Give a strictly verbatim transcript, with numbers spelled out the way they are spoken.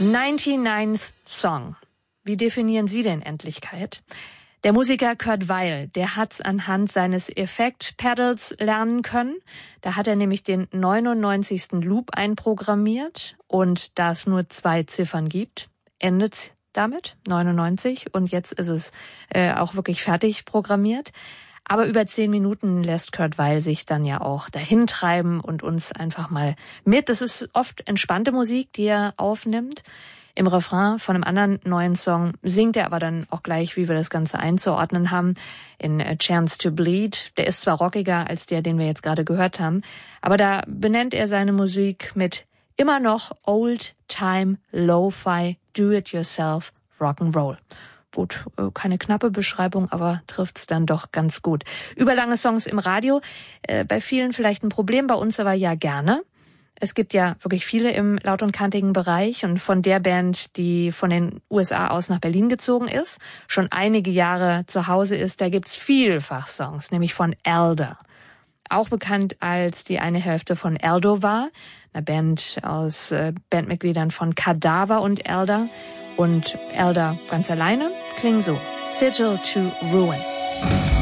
neunundneunzigsten Song. Wie definieren Sie denn Endlichkeit? Der Musiker Kurt Weill, der hat's anhand seines Effekt-Pedals lernen können. Da hat er nämlich den neunundneunzigsten Loop einprogrammiert. Und da es nur zwei Ziffern gibt, endet's damit, neunundneunzig. Und jetzt ist es äh, auch wirklich fertig programmiert. Aber über zehn Minuten lässt Kurt Weill sich dann ja auch dahin treiben und uns einfach mal mit. Das ist oft entspannte Musik, die er aufnimmt. Im Refrain von einem anderen neuen Song singt er aber dann auch gleich, wie wir das Ganze einzuordnen haben, in A Chance to Bleed. Der ist zwar rockiger als der, den wir jetzt gerade gehört haben, aber da benennt er seine Musik mit immer noch Old-Time Lo-Fi Do-It-Yourself Rock'n'Roll. Gut, keine knappe Beschreibung, aber trifft's dann doch ganz gut. Überlange Songs im Radio, äh, bei vielen vielleicht ein Problem, bei uns aber ja gerne. Es gibt ja wirklich viele im laut- und kantigen Bereich und von der Band, die von den U S A aus nach Berlin gezogen ist, schon einige Jahre zu Hause ist, da gibt's vielfach Songs, nämlich von Elder. Auch bekannt als die eine Hälfte von Eldovar, einer Band aus äh, Bandmitgliedern von Kadaver und Elder. Und Elder ganz alleine klingen so. Sigil to Ruin.